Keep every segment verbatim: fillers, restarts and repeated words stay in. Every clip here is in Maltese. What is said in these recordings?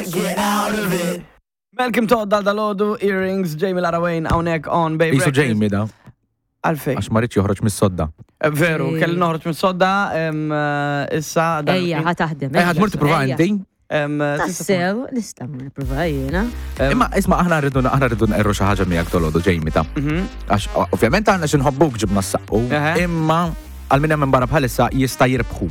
get out of it. Malcolm Todd dal-dalodu, Earrings, Jamie Larawayne, hawnhekk on Baby Isu Jamie da. Għalfej. Għax marriċ joħroġ mis-sodda. Veru, kelli noħroġ mis-sodda, issa. Ejja, ħataħdem. Ej, ħadmur t-prova inti? Tassew, nista' nipprova jiena. Imma, isma, aħna rridu aħna rridu nqerru xi ħaġa miegħek dolodu Jamie ta. Għax ovvjament aħna xi nħobbuk ġibna s-saqqu, imma għal min hemm barra bħalissa jista' jirbħu.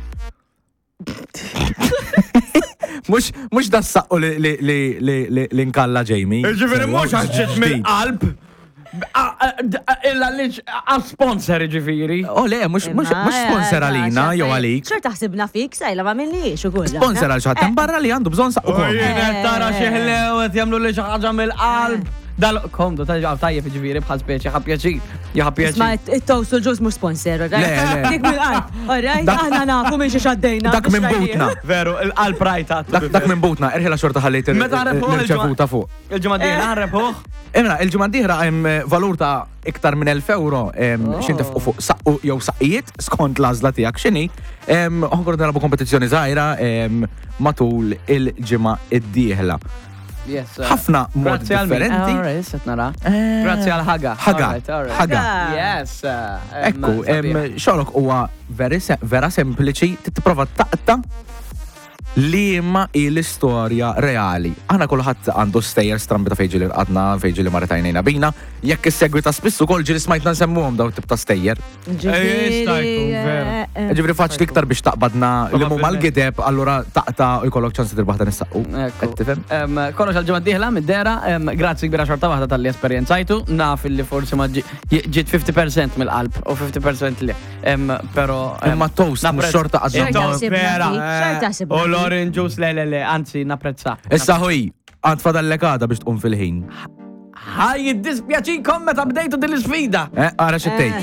Mux, mux da s-saqqu li nkalla Jamie. Ġifiri, mux għaxġet mill-qalb. Illa li għal-sponsor ġifiri. Oh, le, mux sponsor għalina, jew għalik. ċer taħsibna fik, sajla ma minnix u kull. Sponsor għal xaħtem barra li għandu bżon saqqu. U jienet tara xieħlew, jamlu li xaħġa mill-qalb. Dal-komdu, taġġaw tajjeb ġifiri bħal speċi, ħapjaċi, jħapjaċi. Isma, it-toast u l-ġus mux sponsor, right? Le, le. Dik mill-qalb, alright? Aħna nafu minn xie xaddejna. Dak minn butna. Veru, il-qalb rajta. Dak minn butna, irħila xorta ħallit il-ċevuta fuq. Il-ġumaddiħra għarrepuħ? Imra, il-ġumaddiħra hemm valur ta' iktar minn elf euro xintef u fuq saqqu jew saqqijiet skont l-għażla tiegħek x'inhi. Ħonkur narabu kompetizzjoni żgħira matul il-ġimgħa id-dieħla. ħafna mod differenti. Grazzi għal ħaga. ħaga. ħaga. Yes. Ekku, xogħolok huwa vera sempliċi tipprova taqta' li ma l-istorja reali. Aħna kulħadd għandu stejjer strambi ta' fejġi li għadna, fejġi li marretajnejna bina, jekk is-segwi ta' spissu kol ġiri smajtna nsemmuhom daw tip ta' stejjer. Ġifri faċli iktar biex taqbadna li mu mal-gideb, allura taqta u jkollok ċans tirbaħ dan is-saqqu. Kollox għal-ġimgħa d-dieħla mid-dera, grazzi kbira xorta waħda tal-li esperjenzajtu, naf li forsi ma ġiet fifty percent mill-qalb u fifty percent li. Pero imma toast mhux xorta għadda. Orange juice, le, le, le, anzi, napprezza. Issa ħuj, għad fadallekada biex tqum fil-ħin. Ħaj, jiddispjaċikom meta bdejtu din l-sfida. Eh, għara xittej.